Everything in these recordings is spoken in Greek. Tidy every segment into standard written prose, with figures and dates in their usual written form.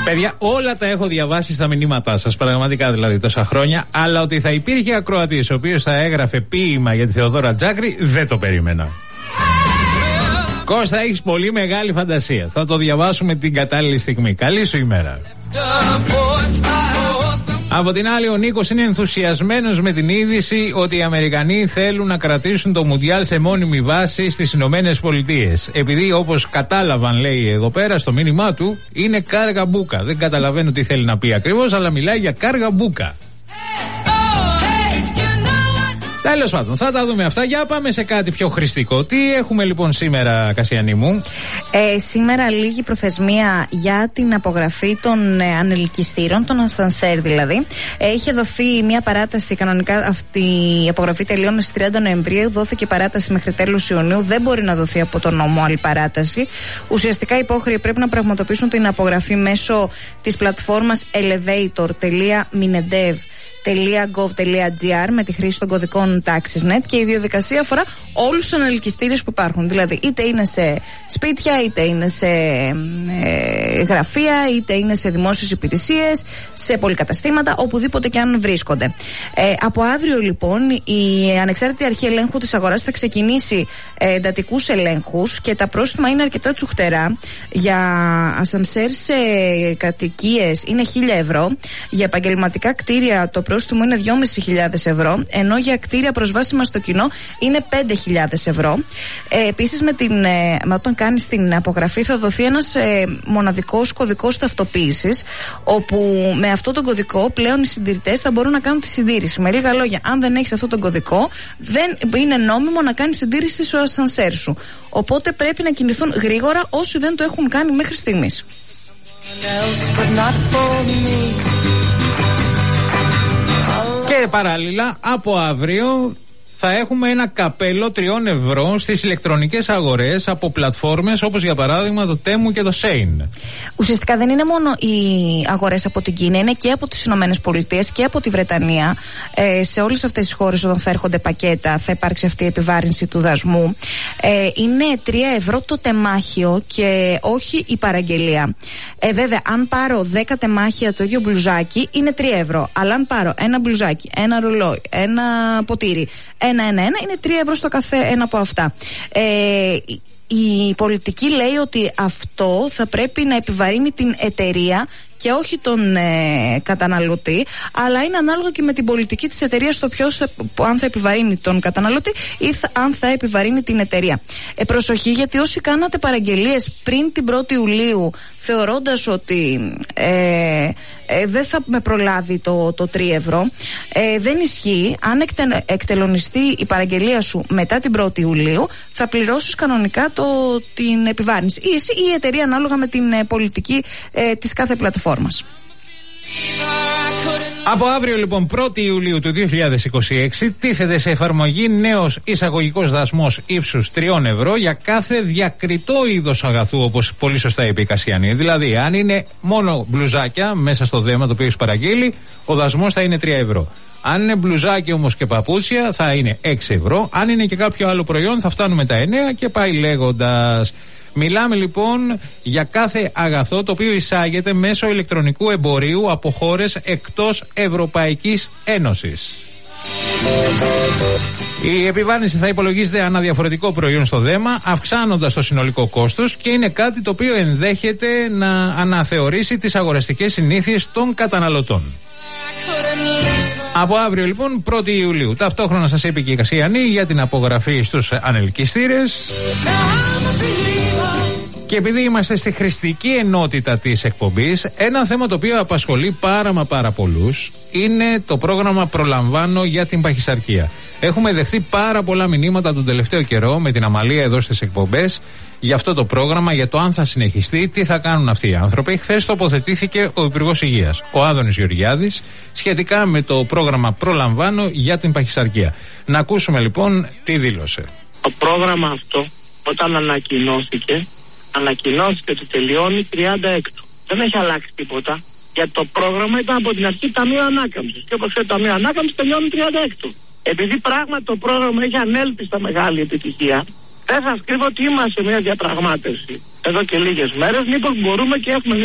Παιδιά, όλα τα έχω διαβάσει στα μηνύματά σας, πραγματικά δηλαδή τόσα χρόνια, αλλά ότι θα υπήρχε ακροατής ο οποίος θα έγραφε ποίημα για τη Θεοδόρα Τζάκρη, δεν το περίμενα. Κώστα, έχεις πολύ μεγάλη φαντασία. Θα το διαβάσουμε την κατάλληλη στιγμή. Καλή σου ημέρα. Από την άλλη, ο Νίκος είναι ενθουσιασμένος με την είδηση ότι οι Αμερικανοί θέλουν να κρατήσουν το Μουντιάλ σε μόνιμη βάση στις Ηνωμένες Πολιτείες. Επειδή, όπως κατάλαβαν, λέει εδώ πέρα στο μήνυμά του, είναι κάργα μπούκα. Δεν καταλαβαίνω τι θέλει να πει ακριβώς, αλλά μιλάει για κάργα μπούκα. Τέλος πάντων, θα τα δούμε αυτά. Για πάμε σε κάτι πιο χρηστικό. Τι έχουμε λοιπόν σήμερα, Κασιανή μου? Σήμερα λίγη προθεσμία για την απογραφή των ανελκυστήρων, των ασανσέρ δηλαδή. Είχε δοθεί μια παράταση, κανονικά αυτή η απογραφή τελειώνει στις 30 Νοεμβρίου. Δόθηκε παράταση μέχρι τέλος Ιουνίου. Δεν μπορεί να δοθεί από τον νόμο άλλη παράταση. Ουσιαστικά οι υπόχρεοι πρέπει να πραγματοποιήσουν την απογραφή μέσω της πλατφόρμας elevator.minedev.gov.gr με τη χρήση των κωδικών TaxisNet, και η διαδικασία αφορά όλους τους ανελκυστήρες που υπάρχουν. Δηλαδή, είτε είναι σε σπίτια, είτε είναι σε γραφεία, είτε είναι σε δημόσιες υπηρεσίες, σε πολυκαταστήματα, οπουδήποτε και αν βρίσκονται. Από αύριο, λοιπόν, η Ανεξάρτητη Αρχή Ελέγχου της Αγοράς θα ξεκινήσει εντατικούς ελέγχους και τα πρόστιμα είναι αρκετά τσουχτερά. Για ασανσέρ σε κατοικίες είναι 1.000 ευρώ. Για επαγγελματικά κτίρια το πρόστιμο είναι 2.500 ευρώ, ενώ για κτίρια προσβάσιμα στο κοινό είναι 5.000 ευρώ. Επίσης, όταν κάνεις την απογραφή θα δοθεί ένας μοναδικός κωδικός ταυτοποίησης, όπου με αυτόν τον κωδικό πλέον οι συντηρητές θα μπορούν να κάνουν τη συντήρηση. Με λίγα λόγια, αν δεν έχεις αυτόν τον κωδικό, δεν είναι νόμιμο να κάνεις συντήρηση στο ασανσέρ σου. Οπότε πρέπει να κινηθούν γρήγορα όσοι δεν το έχουν κάνει μέχρι στιγμής. Και παράλληλα, από αύριο θα έχουμε ένα καπέλο 3 ευρώ στις ηλεκτρονικές αγορές από πλατφόρμες όπως για παράδειγμα το Temu και το Shein. Ουσιαστικά δεν είναι μόνο οι αγορές από την Κίνα, είναι και από τις Ηνωμένες Πολιτείες και από τη Βρετανία. Σε όλες αυτές τις χώρες, όταν θα έρχονται πακέτα, θα υπάρξει αυτή η επιβάρυνση του δασμού. Είναι 3 ευρώ το τεμάχιο και όχι η παραγγελία. Βέβαια, αν πάρω 10 τεμάχια το ίδιο μπλουζάκι, είναι 3 ευρώ. Αλλά αν πάρω ένα μπλουζάκι, ένα ρολόι, ένα ποτήρι, είναι 3 ευρώ στο κάθε ένα από αυτά. Η πολιτική λέει ότι αυτό θα πρέπει να επιβαρύνει την εταιρεία και όχι τον καταναλωτή, αλλά είναι ανάλογα και με την πολιτική της εταιρείας το ποιος, αν θα επιβαρύνει τον καταναλωτή ή αν θα επιβαρύνει την εταιρεία. Προσοχή, γιατί όσοι κάνατε παραγγελίες πριν την 1η Ιουλίου θεωρώντας ότι δεν θα με προλάβει το 3 ευρώ, δεν ισχύει. Αν εκτελονιστεί η παραγγελία σου μετά την 1η Ιουλίου, θα πληρώσεις κανονικά την επιβάρυνση, ή εσύ ή η εταιρεία, ανάλογα με την πολιτική της κάθε πλατφόρμας. Από αύριο λοιπόν 1η Ιουλίου του 2026 τίθεται σε εφαρμογή νέος εισαγωγικός δασμός ύψους 3 ευρώ για κάθε διακριτό είδος αγαθού, όπως πολύ σωστά είπε η Κασιανή. Δηλαδή, αν είναι μόνο μπλουζάκια μέσα στο δέμα το οποίο έχει παραγγείλει, ο δασμός θα είναι 3 ευρώ. Αν είναι μπλουζάκι όμως και παπούτσια θα είναι 6 ευρώ. Αν είναι και κάποιο άλλο προϊόν θα φτάνουμε τα 9 και πάει λέγοντας. Μιλάμε λοιπόν για κάθε αγαθό το οποίο εισάγεται μέσω ηλεκτρονικού εμπορίου από χώρες εκτός Ευρωπαϊκής Ένωσης. Η επιβάρυνση θα υπολογίζεται ανά διαφορετικό προϊόν στο δέμα, αυξάνοντας το συνολικό κόστος, και είναι κάτι το οποίο ενδέχεται να αναθεωρήσει τις αγοραστικές συνήθειες των καταναλωτών. Από αύριο λοιπόν 1η Ιουλίου. Ταυτόχρονα σας είπε και η Κασιανή για την απογραφή στους ανελκυστήρες. Και επειδή είμαστε στη χρηστική ενότητα της εκπομπής, ένα θέμα το οποίο απασχολεί πάρα πολλούς είναι το πρόγραμμα Προλαμβάνω για την παχυσαρκία. Έχουμε δεχτεί πάρα πολλά μηνύματα τον τελευταίο καιρό με την Αμαλία εδώ στις εκπομπές για αυτό το πρόγραμμα, για το αν θα συνεχιστεί, τι θα κάνουν αυτοί οι άνθρωποι. Χθες τοποθετήθηκε ο Υπουργός Υγείας, ο Άδωνης Γεωργιάδης, σχετικά με το πρόγραμμα Προλαμβάνω για την παχυσαρκία. Να ακούσουμε λοιπόν τι δήλωσε. Το πρόγραμμα αυτό, όταν ανακοινώθηκε ότι τελειώνει 36. Δεν έχει αλλάξει τίποτα. Γιατί το πρόγραμμα ήταν από την αρχή Ταμείο Ανάκαμψης. Και όπως ξέρετε, το Ταμείο Ανάκαμψης τελειώνει 36. Επειδή πράγματι το πρόγραμμα έχει ανέλπιστα μεγάλη επιτυχία, δεν σας κρύβω ότι είμαστε σε μια διαπραγμάτευση εδώ και λίγες μέρες. Μήπως μπορούμε και έχουμε μια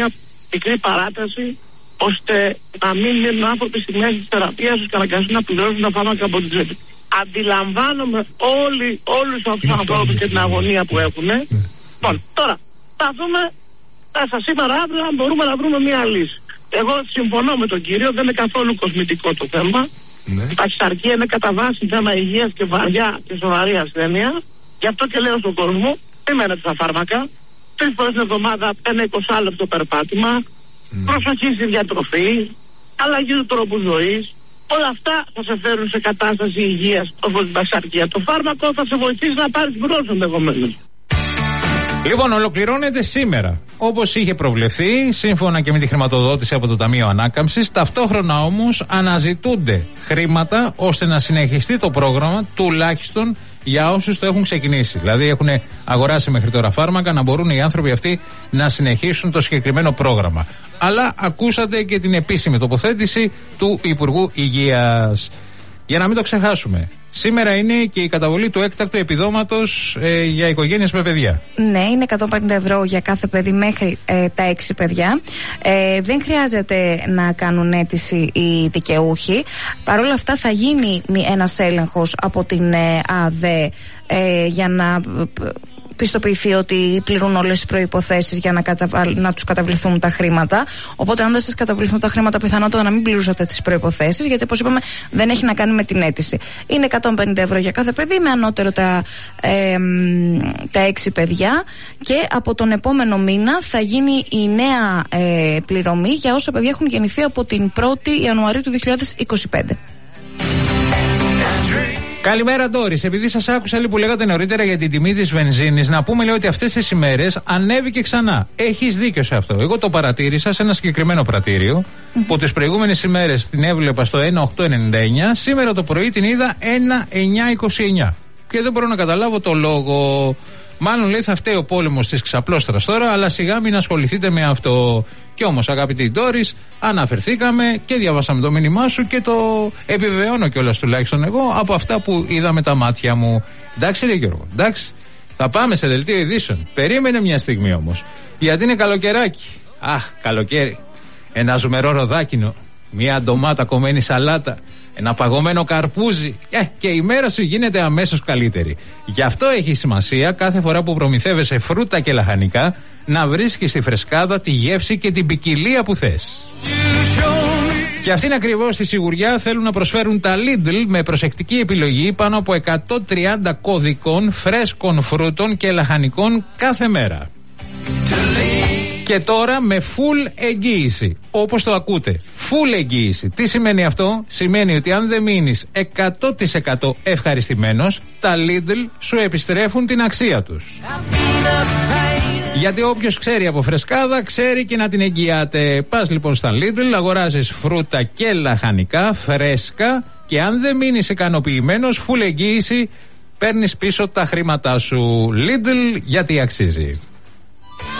μικρή παράταση, ώστε να μην μείνουν άνθρωποι στη μέση της θεραπείας τους και να αναγκαστούν να πληρώσουν τα φάρμακα από την τσέπη. Αντιλαμβάνομαι όλους αυτούς τους ανθρώπους και την αγωνία που έχουν. Λοιπόν, τώρα θα δούμε μέσα σήμερα αύριο αν μπορούμε να βρούμε μια λύση. Εγώ συμφωνώ με τον κύριο, δεν είναι καθόλου κοσμητικό το θέμα. Η ταχυδαρκία είναι κατά βάση θέμα υγείας και βαριά και σοβαρή ασθένεια. Γι' αυτό και λέω στον κόσμο, μην μένετε στα φάρμακα. 3 φορές την εβδομάδα ένα 20 λεπτό περπάτημα. Προσοχή στη διατροφή, αλλαγή του τρόπου ζωής. Όλα αυτά θα σε φέρουν σε κατάσταση υγείας όπως την ταχυδαρκία. Το φάρμακο θα σε βοηθήσει να πάρεις μπρος ενδεχομένως. Λοιπόν, ολοκληρώνεται σήμερα, όπως είχε προβλεφθεί, σύμφωνα και με τη χρηματοδότηση από το Ταμείο Ανάκαμψης. Ταυτόχρονα όμως αναζητούνται χρήματα ώστε να συνεχιστεί το πρόγραμμα, τουλάχιστον για όσους το έχουν ξεκινήσει. Δηλαδή έχουν αγοράσει μέχρι τώρα φάρμακα, να μπορούν οι άνθρωποι αυτοί να συνεχίσουν το συγκεκριμένο πρόγραμμα. Αλλά ακούσατε και την επίσημη τοποθέτηση του Υπουργού Υγείας. Για να μην το ξεχάσουμε, σήμερα είναι και η καταβολή του έκτακτου επιδόματος για οικογένειες με παιδιά. Ναι, είναι 150 ευρώ για κάθε παιδί μέχρι τα 6 παιδιά. Δεν χρειάζεται να κάνουν αίτηση οι δικαιούχοι. Παρ' όλα αυτά θα γίνει ένας έλεγχος από την ΑΔΕ για να πιστοποιηθεί ότι πληρούν όλες τις προϋποθέσεις για να τους καταβληθούν τα χρήματα. Οπότε, αν δεν σας καταβληθούν τα χρήματα, πιθανότατα να μην πληρούσατε τις προϋποθέσεις, γιατί όπως είπαμε, δεν έχει να κάνει με την αίτηση. Είναι 150 ευρώ για κάθε παιδί, με ανώτερο τα 6 παιδιά, και από τον επόμενο μήνα θα γίνει η νέα πληρωμή για όσα παιδιά έχουν γεννηθεί από την 1η Ιανουαρίου του 2025. Καλημέρα, Ντόρις. Επειδή σας άκουσα λίγο που λέγατε νωρίτερα για την τιμή της βενζίνης, να πούμε λέει ότι αυτές τις ημέρες ανέβηκε ξανά. Έχεις δίκιο σε αυτό. Εγώ το παρατήρησα σε ένα συγκεκριμένο πρατήριο που τις προηγούμενες ημέρες την έβλεπα στο 1,899. Σήμερα το πρωί την είδα 1,929. Και δεν μπορώ να καταλάβω το λόγο. Μάλλον λέει θα φταίει ο πόλεμος της ξαπλώστρας τώρα, αλλά σιγά μην ασχοληθείτε με αυτό. Κι όμως, αγαπητοί Ντόρις, αναφερθήκαμε και διαβάσαμε το μήνυμά σου και το επιβεβαιώνω κιόλας, τουλάχιστον εγώ, από αυτά που είδα με τα μάτια μου. Εντάξει, ρε Γιώργο, εντάξει. Θα πάμε σε δελτίο ειδήσεων. Περίμενε μια στιγμή όμως. Γιατί είναι καλοκαιράκι. Αχ, καλοκαίρι. Ένα ζουμερό ροδάκινο. Μια ντομάτα κομμένη σαλάτα. Ένα παγωμένο καρπούζι. Και η μέρα σου γίνεται αμέσως καλύτερη. Γι' αυτό έχει σημασία κάθε φορά που προμηθεύεσαι φρούτα και λαχανικά να βρίσκεις στη φρεσκάδα τη γεύση και την ποικιλία που θες. Και αυτήν ακριβώς τη σιγουριά θέλουν να προσφέρουν τα Lidl με προσεκτική επιλογή πάνω από 130 κωδικών φρέσκων φρούτων και λαχανικών κάθε μέρα. Και τώρα με full εγγύηση, όπως το ακούτε. Full εγγύηση. Τι σημαίνει αυτό? Σημαίνει ότι αν δεν μείνεις 100% ευχαριστημένος, τα Lidl σου επιστρέφουν την αξία τους. Γιατί όποιος ξέρει από φρεσκάδα, ξέρει και να την εγγυάται. Πας λοιπόν στα Lidl, αγοράζεις φρούτα και λαχανικά φρέσκα και αν δεν μείνεις ικανοποιημένος, full εγγύηση, παίρνεις πίσω τα χρήματά σου. Lidl, γιατί αξίζει.